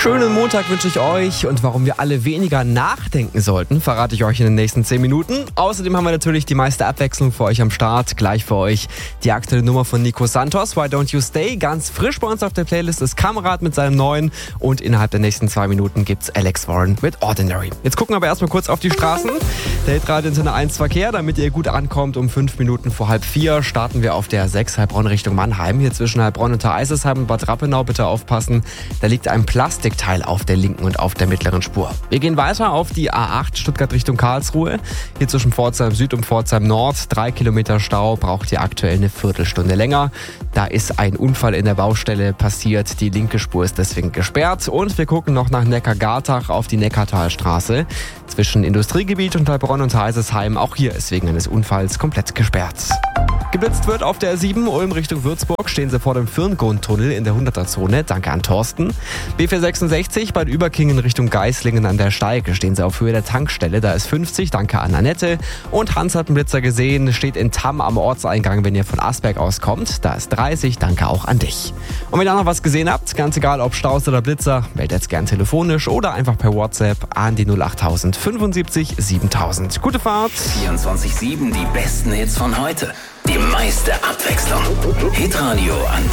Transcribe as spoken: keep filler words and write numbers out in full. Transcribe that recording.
Schönen Montag wünsche ich euch, und warum wir alle weniger nachdenken sollten, verrate ich euch in den nächsten zehn Minuten. Außerdem haben wir natürlich die meiste Abwechslung für euch am Start. Gleich für euch die aktuelle Nummer von Nico Santos, Why Don't You Stay. Ganz frisch bei uns auf der Playlist ist Kamerad mit seinem neuen, und innerhalb der nächsten zwei Minuten gibt's Alex Warren mit Ordinary. Jetzt gucken wir aber erstmal kurz auf die Straßen. Der Hitradio-Antenne eins Verkehr, damit ihr gut ankommt. Um fünf Minuten vor halb vier starten wir auf der sechs Heilbronn Richtung Mannheim. Hier zwischen Heilbronn und Eisesheim und Bad Rappenau bitte aufpassen. Da liegt ein Plastikteil auf der linken und auf der mittleren Spur. Wir gehen weiter auf die A acht Stuttgart Richtung Karlsruhe. Hier zwischen Pforzheim Süd und Pforzheim Nord. Drei Kilometer Stau, braucht ihr aktuell eine Viertelstunde länger. Da ist ein Unfall in der Baustelle passiert. Die linke Spur ist deswegen gesperrt. Und wir gucken noch nach Neckar-Gartach auf die Neckartalstraße. Zwischen Industriegebiet und Heilbronn und Eisesheim. Auch hier ist wegen eines Unfalls komplett gesperrt. Geblitzt wird auf der sieben Ulm Richtung Würzburg, stehen sie vor dem Firngrundtunnel in der hunderter-Zone. Danke an Thorsten. B vierhundertsechsundsechzig bei Überkingen Richtung Geislingen an der Steige, stehen sie auf Höhe der Tankstelle. Da ist fünfzig, danke an Annette. Und Hans hat einen Blitzer gesehen, steht in Tamm am Ortseingang, wenn ihr von Asberg auskommt. Da ist dreißig, danke auch an dich. Und wenn ihr auch noch was gesehen habt, ganz egal ob Staus oder Blitzer, meldet jetzt gern telefonisch oder einfach per WhatsApp an die null achttausend fünfundsiebzig siebentausend. Gute Fahrt! vierundzwanzig sieben, die besten Hits von heute. Die meiste Abwechslung. Hitradio Antenne.